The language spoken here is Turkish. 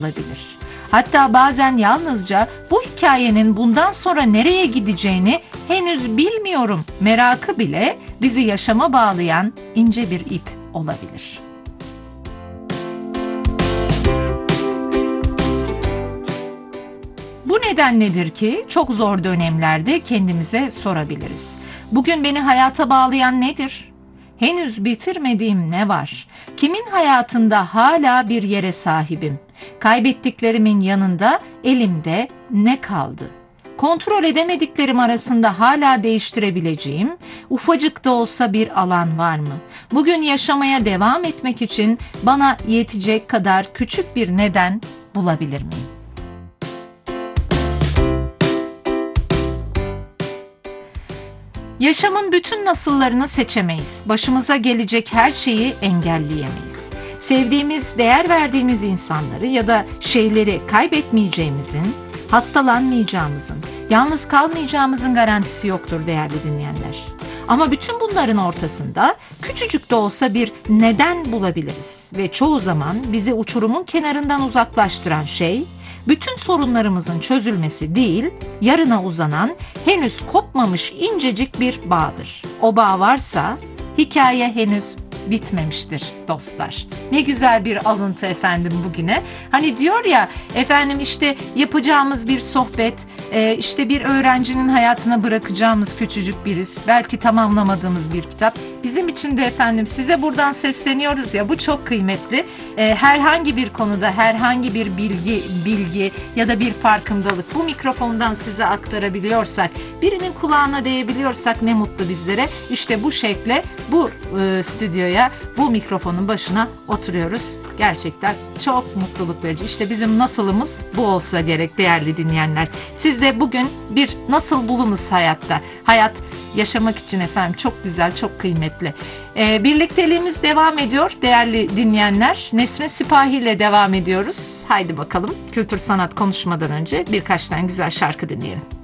olabilir. Hatta bazen yalnızca bu hikayenin bundan sonra nereye gideceğini henüz bilmiyorum merakı bile bizi yaşama bağlayan ince bir ip olabilir. Bu neden nedir ki çok zor dönemlerde kendimize sorabiliriz. Bugün beni hayata bağlayan nedir? Henüz bitirmediğim ne var? Kimin hayatında hala bir yere sahibim? Kaybettiklerimin yanında elimde ne kaldı? Kontrol edemediklerim arasında hala değiştirebileceğim, ufacık da olsa bir alan var mı? Bugün yaşamaya devam etmek için bana yetecek kadar küçük bir neden bulabilir miyim? Yaşamın bütün nasıllarını seçemeyiz. Başımıza gelecek her şeyi engelleyemeyiz. Sevdiğimiz, değer verdiğimiz insanları ya da şeyleri kaybetmeyeceğimizin, hastalanmayacağımızın, yalnız kalmayacağımızın garantisi yoktur değerli dinleyenler. Ama bütün bunların ortasında küçücük de olsa bir neden bulabiliriz ve çoğu zaman bizi uçurumun kenarından uzaklaştıran şey, bütün sorunlarımızın çözülmesi değil, yarına uzanan, henüz kopmamış incecik bir bağdır. O bağ varsa hikaye henüz bitmemiştir dostlar. Ne güzel bir alıntı efendim bugüne. Hani diyor ya efendim işte yapacağımız bir sohbet, işte bir öğrencinin hayatına bırakacağımız küçücük bir iz, belki tamamlamadığımız bir kitap. Bizim için de efendim size buradan sesleniyoruz ya, bu çok kıymetli. Herhangi bir konuda herhangi bir bilgi ya da bir farkındalık bu mikrofondan size aktarabiliyorsak, birinin kulağına değebiliyorsak ne mutlu bizlere. İşte bu şekle bu stüdyoya, bu mikrofonun başına oturuyoruz. Gerçekten çok mutluluk verici. İşte bizim nasılımız bu olsa gerek değerli dinleyenler. Siz de bugün bir nasıl bulunuz hayatta. Hayat yaşamak için efendim çok güzel, çok kıymetli. Birlikteliğimiz devam ediyor değerli dinleyenler. Nesme Sipahi ile devam ediyoruz. Haydi bakalım kültür sanat konuşmadan önce birkaç tane güzel şarkı dinleyelim.